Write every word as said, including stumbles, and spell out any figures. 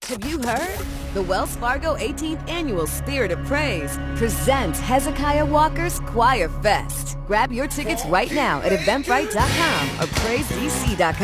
Have you heard? The Wells Fargo eighteenth Annual Spirit of Praise presents Hezekiah Walker's Choir Fest. Grab your tickets right now at eventbrite dot com or praise d c dot com.